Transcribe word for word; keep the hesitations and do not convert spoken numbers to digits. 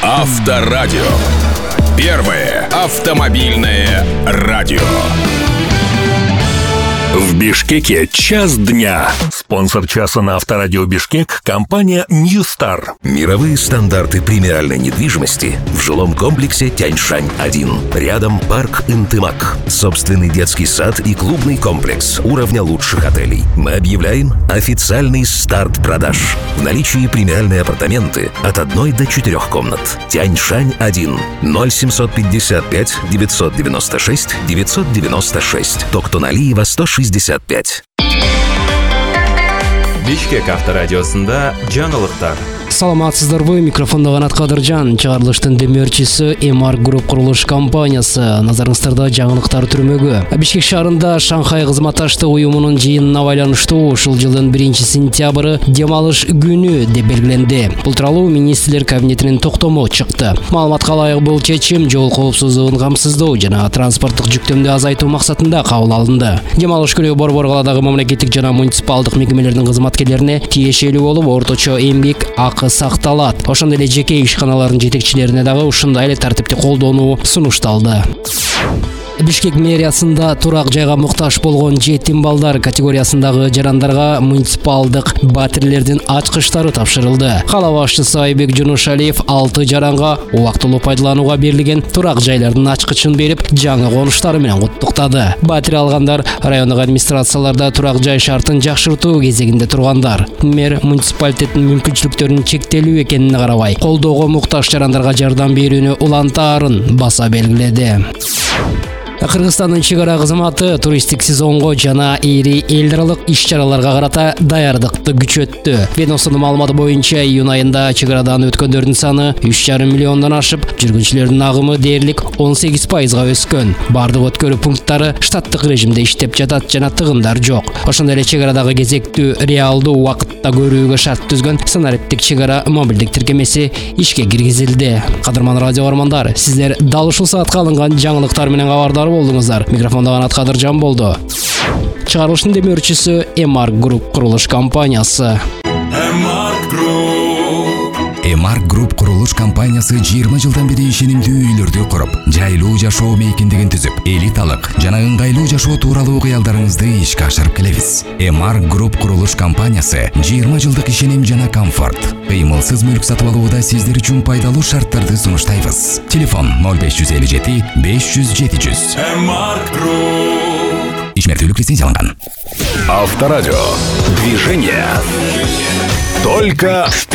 Авторадио. Первое автомобильное радио. В Бишкеке час дня. Спонсор часа на Авторадио Бишкек – компания New Star. Мировые стандарты премиальной недвижимости в жилом комплексе Тяньшань один. Рядом парк Интымак. Собственный детский сад и клубный комплекс уровня лучших отелей. Мы объявляем официальный старт продаж. В наличии премиальные апартаменты от одной до четырех комнат. Тяньшань один. ноль семьсот пятьдесят пять девятьсот девяносто шесть девятьсот девяносто шесть. Токтоналиева сто шестьдесят пять. Бишкек авторадиосында жаңылыктар. Саламатсыздарбы, микрофонда Канат Кадыржан, чыгарылыштын демөөрчүсү Эмарк Груп курулуш компаниясы. Назарыңыздарда жаңылыктар түрмөгү. Бишкек шаарында Шанхай кызматташтык уюмунун жыйынына байланыштуу ушул жылдын биринчи сентябры дем алыш күнү деп белгиленди. Бул тууралуу министрлер кабинетинин токтому чыкты. Маалыматка ылайык бул чечим жол коопсуздугун камсыздоо жана транспорттук жүктөмдү азайтуу максатында кабыл алынды. Дем алыш күнү Борбор каладагы мамлекеттик жана муниципалдык мекемелердин кызматкерлерине тиешелүү болуп, орточо эмгек акы сакталат. Ошондой эле жеке ишканалардын жетекчилерине дагы ушундай эле тартипти колдонуу сунушталды. Бишкек мэриясында турак жайга муктаж болгон жетим балдар категориясындагы жарандарга муниципалдык батирлердин ачкычтары тапшырылды. Кала башчысы Айбек Жунушалиев алты жаранга убактылуу пайдаланууга берилген турак жайлардын ачкычын берип, жаңы конуштары менен куттуктады. Батир алгандар райондук администрацияларда турак жай шартын жакшыртуу кезегинде тургандар. Мэр муниципалитеттин мүмкүнчүлүктөрүнүн чектелүү экенине карабай, колдоого муктаж жарандарга жардам берүүнү улантаарын баса белгиледи. Кыргызстандын чек ара кызматы туристтик сезонго жана ири эл аралык иш-чараларга карата даярдыкты күчөттү. Ведомствонун маалыматы боюнча июнь айында чек арадан өткөндөрдүн саны үч жарым миллиондон ашып, жүргүнчүлөрдүн агымы дээрлик он сегиз пайызга өскөн. Бардык өткөрүү пункттары штаттык режимде иштеп жатат жана тыгындар жок. Ошондой эле чек арадагы кезектүү реалдуу убакытта көрүүгө шарт түзгөн санариптик чек ара мобилдик тиркемеси ишке киргизилди. Кадырман радио армандар, сиздер дал ушул саатка алынган жаңылыктар менен кабардар болдуңуздар. Микрофонда Канат Кадыржан болду. Чыгарылыштын демөөрчүсү Эмарк Груп курулуш компаниясы. Эмарк Груп. Эмарк Груп курулуш компаниясы жыйырма жылдан бери ишенимдүү үйлөрдү куруп, жайлуу жашоо мейкиндигин түзүп, элиталык жана ыңгайлуу жашоо тууралуу кыялдарыңызды ишке ашырып келебиз. Эмарк Груп курулуш компаниясы жыйырма жылдык ишеним жана комфорт. Кыймылсыз мүлк сатып алууда сиздер үчүн пайдалуу шарттарды сунуштайбыз. Телефон ноль беш жүз элүү жети беш жүз жети жүз. Эмарк Груп. Ишмердүүлүк лицензияланган. Авторадио. Движение. Только